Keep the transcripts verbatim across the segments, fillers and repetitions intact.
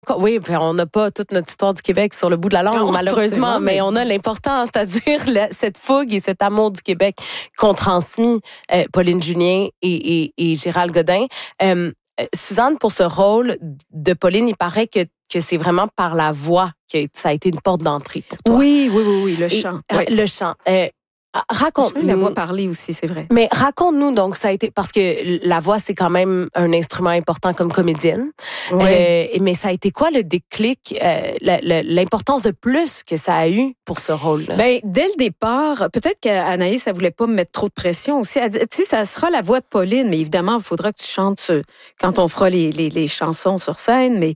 Oui, puis on n'a pas toute notre histoire du Québec sur le bout de la langue, non, malheureusement, mais... mais on a l'important, c'est-à-dire la, cette fougue et cet amour du Québec qu'ont transmis euh, Pauline Julien et, et, et Gérald Godin. Euh, Suzanne, pour ce rôle de Pauline, il paraît que, que c'est vraiment par la voix que ça a été une porte d'entrée pour toi. Oui, oui, oui, oui, le chant. Et, oui. Le chant. Euh, Raconte-nous. La voix parler aussi, c'est vrai. Mais raconte-nous, donc, ça a été, parce que la voix, c'est quand même un instrument important comme comédienne. Oui. Euh, mais ça a été quoi le déclic, euh, la, la, l'importance de plus que ça a eu pour ce rôle-là? Ben, dès le départ, peut-être qu'Anaïs, elle voulait pas me mettre trop de pression aussi. Elle dit, tu sais, ça sera la voix de Pauline, mais évidemment, il faudra que tu chantes sur, quand on fera les, les, les chansons sur scène, mais,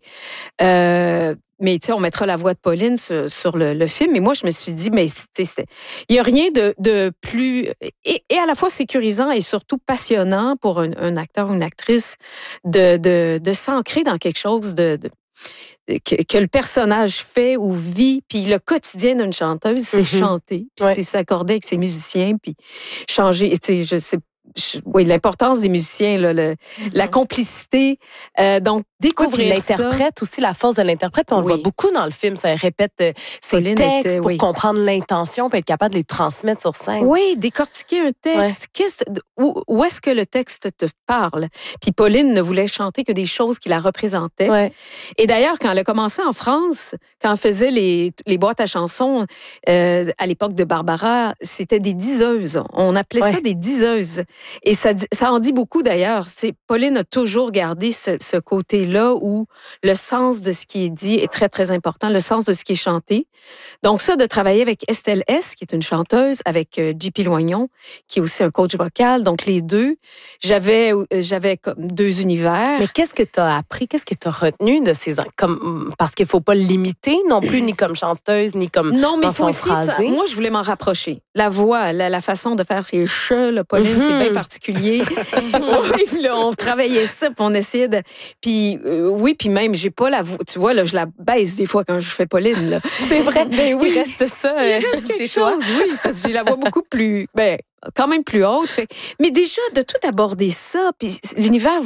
euh, mais tu sais, on mettra la voix de Pauline sur, sur le, le film. Et moi, je me suis dit, mais tu sais, il y a rien de, de plus et, et à la fois sécurisant et surtout passionnant pour un, un acteur ou une actrice de, de, de s'ancrer dans quelque chose de, de Que, que le personnage fait ou vit, puis le quotidien d'une chanteuse, c'est mm-hmm. chanter, puis ouais. c'est s'accorder avec ses musiciens, puis changer. Tu sais, je sais, je, oui, l'importance des musiciens, là, le, mm-hmm. la complicité, euh, donc découvrir oui, l'interprète ça. aussi, la force de l'interprète, puis on oui. le voit beaucoup dans le film, ça répète euh, ses Pauline textes était, pour oui. comprendre l'intention, puis être capable de les transmettre sur scène. Oui, décortiquer un texte. Ouais. Qu'est-ce, où, où est-ce que le texte te parle? Puis Pauline ne voulait chanter que des choses qui la représentaient. Ouais. Et d'ailleurs, quand elle a commencé en France, quand elle faisait les, les boîtes à chansons, euh, à l'époque de Barbara, c'était des diseuses. On appelait ouais. ça des diseuses. Et ça, ça en dit beaucoup d'ailleurs. C'est, Pauline a toujours gardé ce, ce côté-là où le sens de ce qui est dit est très, très important, le sens de ce qui est chanté. Donc ça, de travailler avec Estelle S., qui est une chanteuse, avec J P Loignon, qui est aussi un coach vocal. Donc les deux, j'avais, j'avais comme deux univers. Mais qu'est-ce que tu as appris? Qu'est-ce que tu as retenu de ces... Comme, parce qu'il ne faut pas le limiter non plus, ni comme chanteuse, ni comme non, mais dans son aussi, phrasé. Moi, je voulais m'en rapprocher. La voix, la, la façon de faire ses cheveux, là, Pauline, mm-hmm. c'est bien particulier. Oui, puis là, on travaillait ça, puis on essayait de... Puis euh, oui, puis même, j'ai pas la voix... Tu vois, là, je la baisse des fois quand je fais Pauline. Là. C'est vrai. Ben oui, il reste ça euh, il reste chez toi. Chose, oui, parce que j'ai la voix beaucoup plus... Ben, quand même plus haute. Fait. Mais déjà, de tout aborder ça, puis l'univers...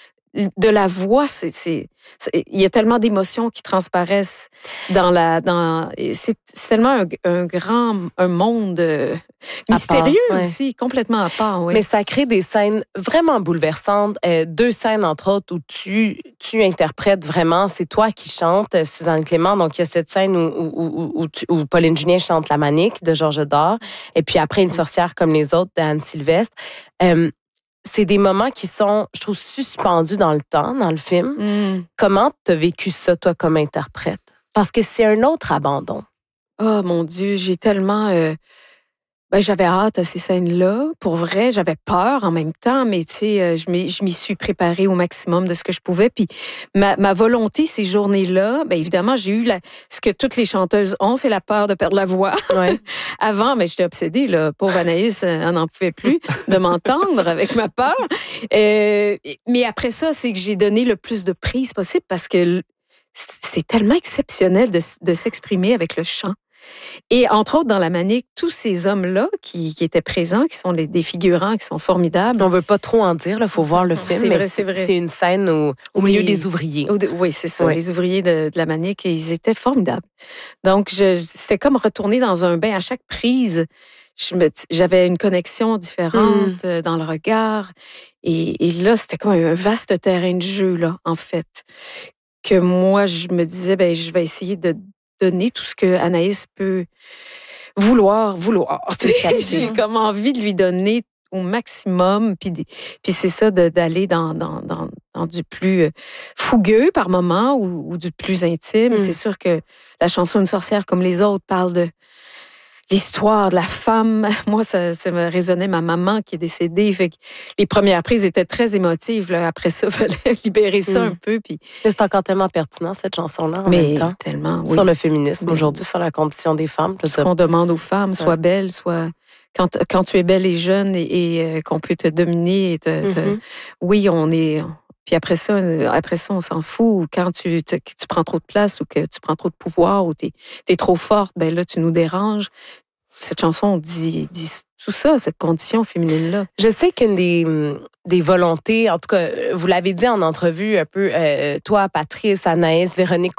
de la voix, c'est, c'est, c'est, il y a tellement d'émotions qui transparaissent dans la, dans, c'est, c'est tellement un, un grand, un monde euh, mystérieux part, ouais. aussi, complètement à part. Oui. Mais ça crée des scènes vraiment bouleversantes. Euh, deux scènes, entre autres, où tu, tu interprètes vraiment, c'est toi qui chantes, Suzanne Clément. Donc, il y a cette scène où, où, où, où, tu, où Pauline Julien chante La Manique de Georges Dard, et puis après Une sorcière comme les autres d'Anne Sylvestre. Euh, C'est des moments qui sont, je trouve, suspendus dans le temps, dans le film. Mm. Comment tu as vécu ça, toi, comme interprète? Parce que c'est un autre abandon. Oh, mon Dieu, j'ai tellement... Euh... Ben, j'avais hâte à ces scènes-là. Pour vrai, j'avais peur en même temps, mais tu sais, je m'y, je m'y suis préparée au maximum de ce que je pouvais. Puis ma, ma volonté ces journées-là, ben évidemment, j'ai eu la, ce que toutes les chanteuses ont, c'est la peur de perdre la voix. Ouais. Avant, mais j'étais obsédée, là. Pauvre Anaïs, elle n'en pouvait plus de m'entendre avec ma peur. Euh, mais après ça, c'est que j'ai donné le plus de prise possible parce que c'est tellement exceptionnel de, de s'exprimer avec le chant. Et entre autres, dans La Manique, tous ces hommes-là qui, qui étaient présents, qui sont les, des figurants, qui sont formidables. On ne veut pas trop en dire, il faut voir le film, c'est mais vrai, c'est, vrai. c'est une scène au, au milieu oui. des ouvriers. Oui, c'est ça, oui. les ouvriers de, de La Manique, et ils étaient formidables. Donc, je, c'était comme retourner dans un bain. À chaque prise, je me, j'avais une connexion différente mm. dans le regard. Et, et là, c'était comme un vaste terrain de jeu, là, en fait, que moi, je me disais, ben, je vais essayer de donner tout ce que Anaïs peut vouloir, vouloir. J'ai comme envie de lui donner au maximum, puis, puis c'est ça, de, d'aller dans, dans, dans, dans du plus fougueux par moment ou, ou du plus intime. Mm. C'est sûr que la chanson Une sorcière comme les autres parle de l'histoire de la femme. Moi, ça, ça me résonnait, ma maman qui est décédée. Fait que les premières prises étaient très émotives. Là. Après ça, il fallait libérer ça mm. un peu. Puis... C'est encore tellement pertinent, cette chanson-là, en Mais même temps. Tellement, oui. Sur le féminisme, Mais... aujourd'hui, sur la condition des femmes. Ce qu'on demande aux femmes, sois ouais. belle, soit... Quand, quand tu es belle et jeune et, et euh, qu'on peut te dominer, et te, mm-hmm. te... oui, on est... Puis après ça, après ça, on s'en fout. Quand tu, te, tu prends trop de place ou que tu prends trop de pouvoir ou tu es trop forte, ben là, tu nous déranges. Cette chanson dit, dit tout ça, cette condition féminine-là. Je sais qu'une des, des volontés. En tout cas, vous l'avez dit en entrevue un peu, euh, toi, Patrice, Anaïs, Véronique